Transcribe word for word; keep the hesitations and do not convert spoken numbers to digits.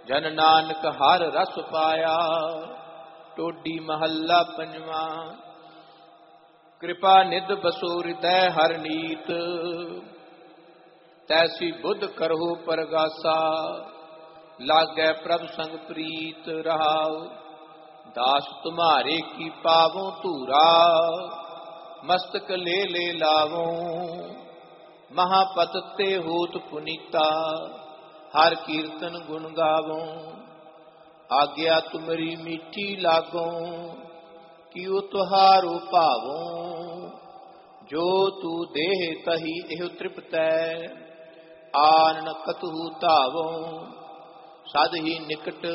ਜਨ ਨਾਨਕ ਹਰ ਰਸ ਪਾਇਆ। ਟੋਡੀ ਮਹੱਲਾ ਪੰਜਵਾਂ। ਕਿਰਪਾ ਨਿਧ ਬਸੋ ਹਿਰਦੈ ਹਰ ਨੀਤ, ਤੈਸੀ ਬੁੱਧ ਕਰਹੁ ਪਰਗਾਸਾ। ਲਾਗੈ ਪ੍ਰਭ ਸੰਗ ਪ੍ਰੀਤ ਰਹਾਉ, ਦਾਸ ਤੁਮਾਰੇ ਕੀ ਪਾਵੋ ਧੂਰਾ। ਮਸਤਕ ਲੈ ਲੈ ਲਾਵੋ, ਮਹਾਪਤ ਤੇ ਹੋਤ ਪੁਨੀਤਾ। ਹਰ ਕੀਰਤਨ ਗੁਣ ਗਾਵੋ, ਆਗਿਆ ਤੁਮਰੀ ਮੀਠੀ ਲਾਗੋ। ਕਿਉ ਤੁਹਾਰੋ ਭਾਵੋ, ਜੋ ਤੂ ਦੇਹ ਤਹੀ ਇਹ ਤ੍ਰਿਪਤੈ। ਆਨਨ ਕਤਹੁ ਧਾਵੋ, ਸਦ ਹੀ ਨਿਕਟ